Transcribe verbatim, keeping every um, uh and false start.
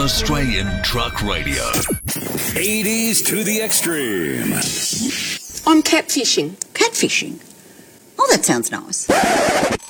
Australian Truck Radio. eighties to the extreme. I'm catfishing. Catfishing? Oh, that sounds nice.